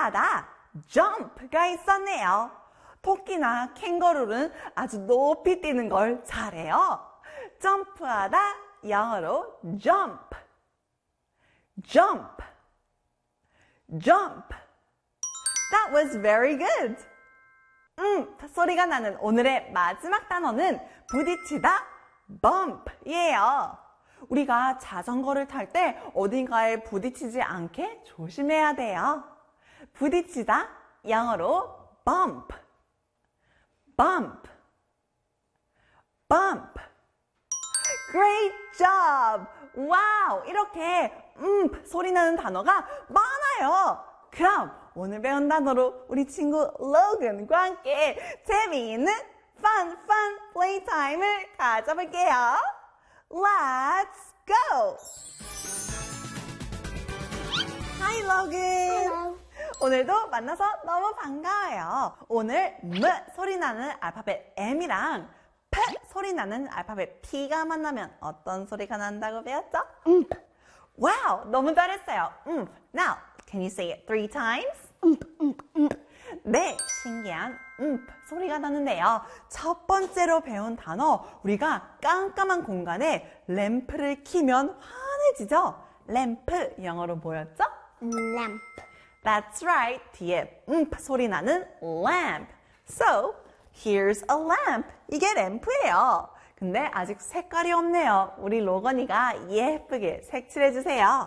점프하다, jump가 있었네요. 토끼나 캥거루는 아주 높이 뛰는 걸 잘해요. 점프하다, 영어로 jump, jump, jump. That was very good. 소리가 나는 오늘의 마지막 단어는 부딪히다, bump이에요. 우리가 자전거를 탈 때 어딘가에 부딪히지 않게 조심해야 돼요. 부딪히다, 영어로 bump, bump, bump. Great job! 와우! 이렇게 소리 나는 단어가 많아요. 그럼 오늘 배운 단어로 우리 친구 로건과 함께 재미있는 fun playtime을 가져볼게요. Let's go! Hi, Logan! Hello. 오늘도 만나서 너무 반가워요. 오늘 M 소리 나는 알파벳 M이랑 P 소리 나는 알파벳 P가 만나면 어떤 소리가 난다고 배웠죠? 와우, 너무 잘했어요. Now, can you say it 3 times? 네, 신기한 소리가 나는데요. 첫 번째로 배운 단어, 우리가 깜깜한 공간에 램프를 켜면 환해지죠? 램프, 영어로 뭐였죠? Lamp. That's right. 뒤에 소리 나는 lamp. So, here's a lamp. 이게 램프예요. 근데 아직 색깔이 없네요. 우리 로건이가 예쁘게 색칠해주세요.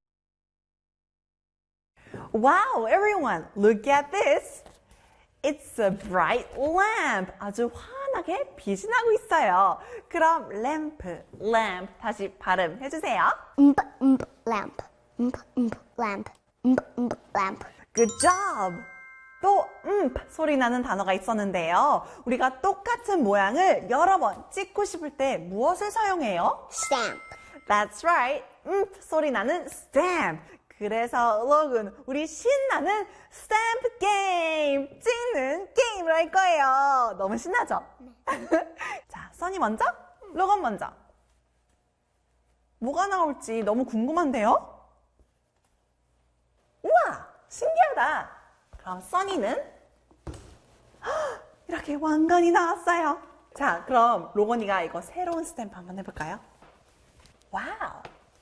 Wow, everyone, look at this. It's a bright lamp. 아주 환하게 빛이 나고 있어요. 그럼 램프, lamp 다시 발음해주세요. Lamp. Lamp. Lamp. Good job! 또 소리 나는 단어가 있었는데요. 우리가 똑같은 모양을 여러 번 찍고 싶을 때 무엇을 사용해요? Stamp. That's right. 소리 나는 stamp. 그래서 로건, 우리 신나는 스탬프 게임, 찍는 게임을 할 거예요. 너무 신나죠? 자, 써니 먼저, 로건 먼저. 뭐가 나올지 너무 궁금한데요? 우와, 신기하다. 그럼 써니는 이렇게 왕관이 나왔어요. 자, 그럼 로건이가 이거 새로운 스탬프 한번 해볼까요? 와우.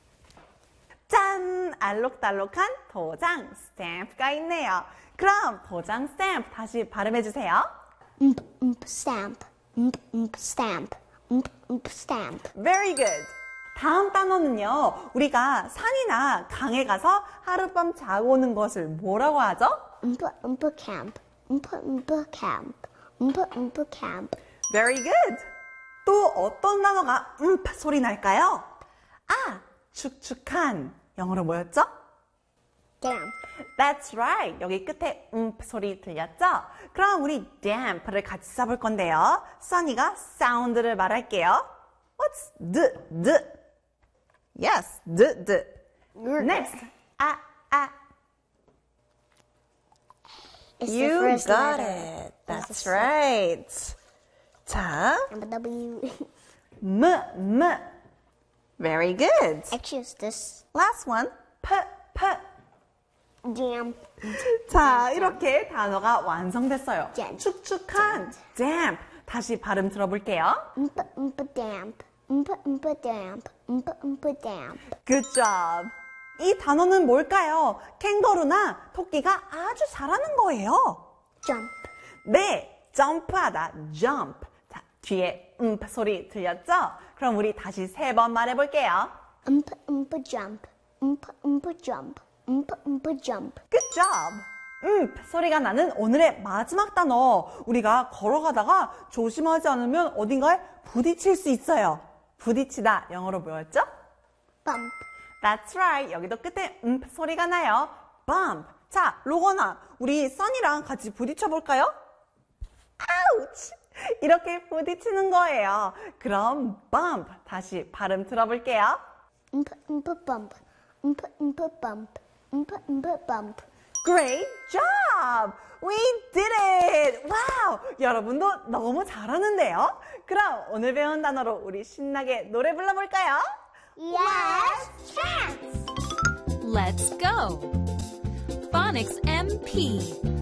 짠! 알록달록한 도장 스탬프가 있네요. 그럼 도장 스탬프 다시 발음해주세요. Stamp. Stamp. Stamp. Very good. 다음 단어는요. 우리가 산이나 강에 가서 하룻밤 자고 오는 것을 뭐라고 하죠? Camp. Camp. Camp. Very good. 또 어떤 단어가 소리 날까요? 아, 축축한. 영어로 뭐였죠? Damp. That's right. 여기 끝에 소리 들렸죠? 그럼 우리 damp를 같이 써볼 건데요. 써니가 사운드를 말할게요. What's d? Yes, d. Next. It's the You first got letter. it. That's right. 자, And the W. m. Very good. I choose this. Last one. p. Damp. 자, 이렇게 단어가 완성됐어요. damp. 축축한 damp. 다시 발음 들어볼게요. Damp. Damp. Damp. Good job. 이 단어는 뭘까요? 캥거루나 토끼가 아주 잘하는 거예요. Jump. 네, 점프하다, jump. 자, 뒤에 소리 들렸죠? 그럼 우리 다시 3번 말해볼게요. Jump. Jump. Jump. Good job. 소리가 나는 오늘의 마지막 단어. 우리가 걸어가다가 조심하지 않으면 어딘가에 부딪힐 수 있어요. 부딪히다, 영어로 뭐였죠? Bump. That's right. 여기도 끝에 소리가 나요. Bump. 자, 로건아, 우리 써니랑 같이 부딪혀볼까요? Ouch! 이렇게 부딪히는 거예요. 그럼 bump. 다시 발음 들어볼게요. Bump. Bump. Bump. Great job! We did it! 와우! 여러분도 너무 잘하는데요? 그럼 오늘 배운 단어로 우리 신나게 노래 불러볼까요? Yes, chance. Let's go. Phonics MP.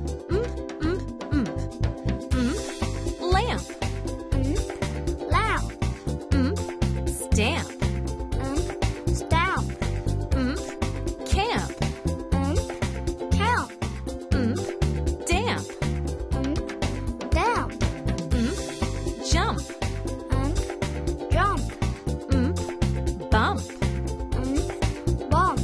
Lamp. Lamp. Stamp. Stamp. Camp. Count. Damp. Down. Jump. Jump. Bump. Bump.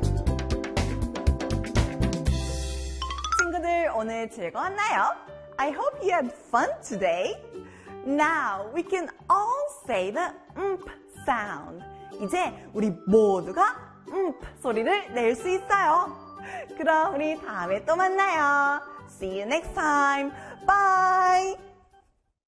친구들 오늘 즐거웠나요? I hope you had fun today. Now we can all say the sound. 이제 우리 모두가 소리를 낼 수 있어요. 그럼 우리 다음에 또 만나요. See you next time. Bye.